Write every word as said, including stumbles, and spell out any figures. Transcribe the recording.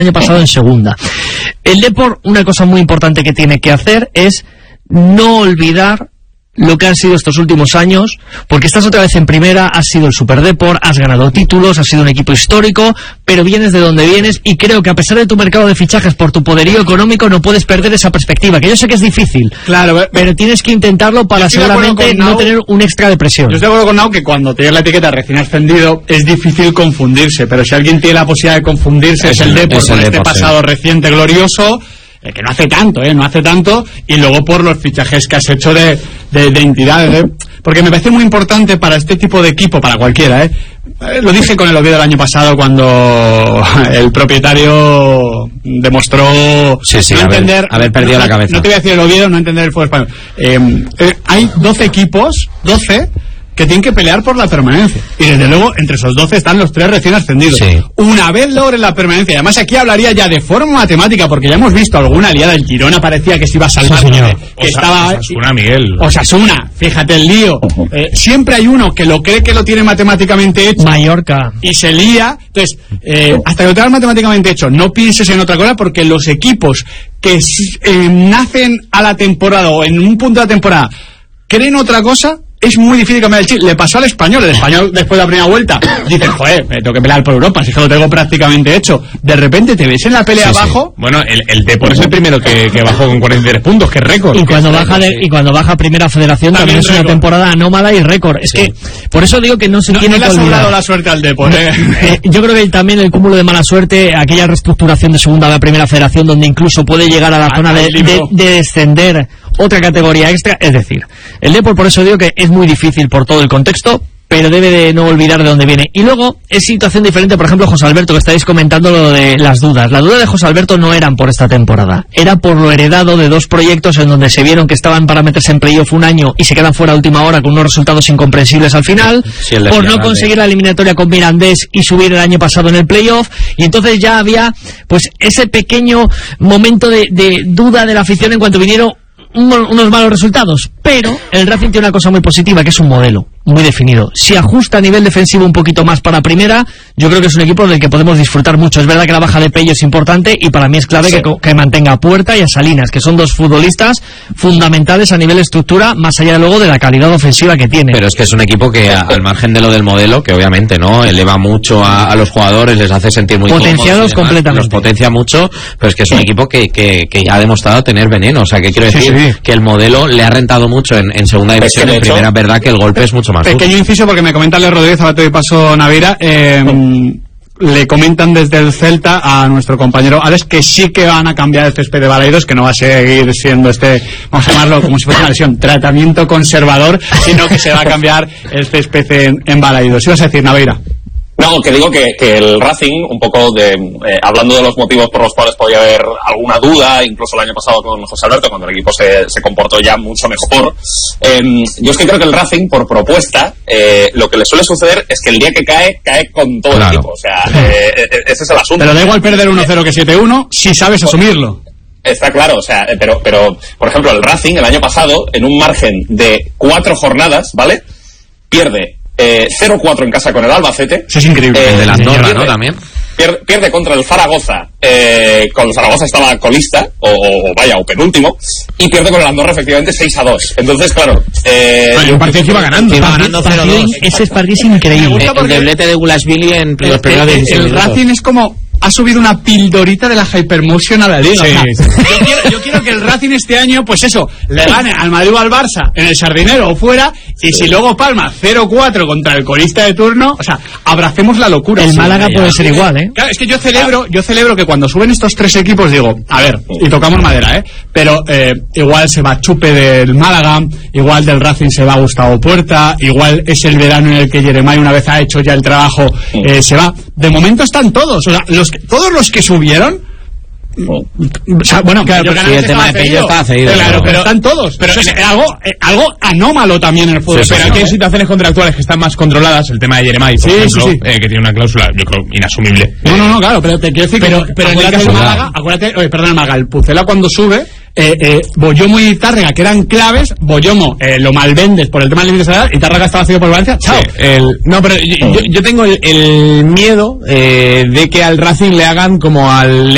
año pasado en segunda. El Depor, una cosa muy importante que tiene que hacer es no olvidar lo que han sido estos últimos años, porque estás otra vez en primera, has sido el Super Depor, has ganado títulos, has sido un equipo histórico, pero vienes de donde vienes, y creo que a pesar de tu mercado de fichajes, por tu poderío económico, no puedes perder esa perspectiva, que yo sé que es difícil, claro, pero tienes que intentarlo para seguramente no tener un extra de presión. Yo estoy de acuerdo con Nau que cuando tienes la etiqueta recién ascendido es difícil confundirse, pero si alguien tiene la posibilidad de confundirse es, es el Depor con este pasado sí. reciente glorioso, eh, que no hace tanto, eh, no hace tanto, y luego por los fichajes que has hecho de, de, de entidades, eh, porque me parece muy importante para este tipo de equipo, para cualquiera, eh, eh lo dije con el Oviedo el año pasado cuando el propietario demostró sí, sí, no haber, entender, haber perdido no, la cabeza. No te voy a decir el Oviedo, no entender el fútbol español. Eh, eh, hay doce equipos, doce que tienen que pelear por la permanencia. Y desde luego, entre esos doce están los tres recién ascendidos. Sí. Una vez logren la permanencia, y además aquí hablaría ya de forma matemática, porque ya hemos visto alguna aliada del Girona, parecía que se iba a salvar. Sí, señor. Que Osa, estaba. Osasuna, Miguel. Osasuna, fíjate el lío. Eh, siempre hay uno que lo cree que lo tiene matemáticamente hecho. Mallorca. Y se lía. Entonces, eh, hasta que lo tengas matemáticamente hecho, no pienses en otra cosa, porque los equipos que eh, nacen a la temporada o en un punto de la temporada creen otra cosa, es muy difícil cambiar el chip. Le pasó al Español. El Español, después de la primera vuelta, dices, joder, me tengo que pelear por Europa, si es que lo tengo prácticamente hecho. De repente te ves en la pelea sí, abajo. Sí. Bueno, el, el Depor es el primero que, que bajó con cuarenta y tres puntos, que es récord. Y cuando es baja récord, de, sí. y cuando baja Primera Federación también, también es récord. Una temporada anómala y récord. Es sí. que, por eso digo que no se no, tiene no que olvidar. No le ha sobrado la suerte al Depor, eh. eh, Yo creo que también el cúmulo de mala suerte, aquella reestructuración de segunda a la Primera Federación, donde incluso puede llegar a la ah, zona de, de, de descender otra categoría extra. Es decir, el Depor, por eso digo que es muy difícil por todo el contexto, pero debe de no olvidar de dónde viene. Y luego es situación diferente, por ejemplo, José Alberto, que estáis comentando lo de las dudas. Las dudas de José Alberto no eran por esta temporada, era por lo heredado de dos proyectos en donde se vieron que estaban para meterse en playoff un año y se quedan fuera a última hora con unos resultados incomprensibles al final, sí, por no conseguir la eliminatoria con Mirandés y subir el año pasado en el playoff, y entonces ya había pues ese pequeño momento de, de duda de la afición en cuanto vinieron unos malos resultados, pero el Racing tiene una cosa muy positiva, que es un modelo muy definido. Si ajusta a nivel defensivo un poquito más para primera, yo creo que es un equipo del que podemos disfrutar mucho. Es verdad que la baja de Pello es importante y para mí es clave sí. que, que mantenga a Puerta y a Salinas, que son dos futbolistas fundamentales a nivel estructura, más allá luego de la calidad ofensiva que tiene. Pero es que es un equipo que, a, al margen de lo del modelo, que obviamente no eleva mucho a, a los jugadores, les hace sentir muy potenciados completamente, los potencia mucho, pero es que es un equipo que, que, que ya ha demostrado tener veneno. O sea, que quiero decir sí, sí. que el modelo le ha rentado mucho en, en segunda división. En primera, es verdad que el golpe es mucho más duro. Pequeño inciso, porque me comenta Ale Rodríguez, ahora te doy paso, Navira. Eh, le comentan desde el Celta a nuestro compañero Alex que sí que van a cambiar el césped de Balaidos, que no va a seguir siendo este, vamos a llamarlo como si fuera una lesión, tratamiento conservador, sino que se va a cambiar el césped en, en Balaidos. ¿Sí vas a decir, Navira? No, que digo que, que el Racing, un poco de eh, hablando de los motivos por los cuales podía haber alguna duda, incluso el año pasado con José Alberto, cuando el equipo se, se comportó ya mucho mejor, eh, yo es que creo que el Racing, por propuesta, eh, lo que le suele suceder es que el día que cae, cae con todo claro. el equipo. O sea, eh, ese es el asunto. Pero da igual perder uno cero que siete uno si sabes asumirlo. Está claro, o sea, pero, pero, por ejemplo, el Racing el año pasado, en un margen de cuatro jornadas, ¿vale? Pierde Eh, cero cuatro en casa con el Albacete. Eso es increíble. Eh, el de la Andorra, pierde, ¿no? También. Pierde, pierde contra el Zaragoza, eh, con el Zaragoza estaba colista, o, o vaya, o penúltimo, y pierde con el Andorra efectivamente seis a dos. Entonces, claro... Eh, bueno, un partido que iba ganando. Iba ganando cero dos. Ese partido es increíble. El doblete de Gulashvili en los primeros dieciséis El Racing es como... ha subido una pildorita de la Hypermotion a la liga. Sí, o sea, sí. yo, quiero, yo quiero que el Racing este año, pues eso, le gane al Madrid o al Barça en el Sardinero o fuera, y sí. si luego palma cero cuatro contra el colista de turno, o sea, abracemos la locura. El sí, Málaga ya, puede ya. ser igual, ¿eh? Claro, es que yo celebro, yo celebro que cuando suben estos tres equipos, digo, a ver, y tocamos madera, ¿eh? Pero eh, igual se va Chupe del Málaga, igual del Racing se va Gustavo Puerta, igual es el verano en el que Jeremai, una vez ha hecho ya el trabajo, eh, se va. De momento están todos, o sea, los que, todos los que subieron, o sea, bueno, claro, pero sí, el tema de Pello está cedido, claro, pero, pero están todos, pero es algo, eh, algo anómalo también en el fútbol. Sí, sí, pero sí, aquí hay situaciones contractuales que están más controladas, el tema de Jeremai, por sí, ejemplo, sí, sí. Eh, que tiene una cláusula, yo creo, inasumible. No, no, no, claro, pero te quiero decir pero, que, pero acuérdate en el del caso Málaga, acuérdate, oye, perdón, el Málaga, el Pucela cuando sube, eh, eh, Boyomo y Tárrega, que eran claves, Boyomo eh, lo malvendes por el tema del límite salarial, y Tárrega estaba cedido por Valencia, chao. Sí, el, no, pero yo, yo, yo tengo el, el miedo eh, de que al Racing le hagan como al